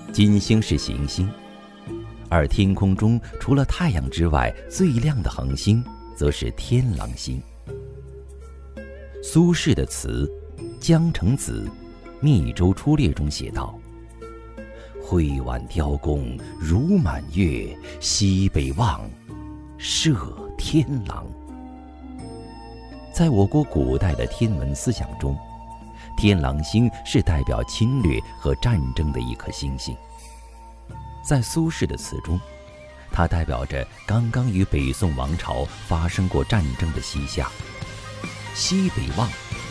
金星是行星，而天空中除了太阳之外最亮的恒星则是天狼星。苏轼的词《江城子·密州出猎》中写道：挥挽雕弓如满月，西北望，射天狼。在我国古代的天文思想中，天狼星是代表侵略和战争的一颗星星。在苏轼的词中，它代表着刚刚与北宋王朝发生过战争的西夏。西北望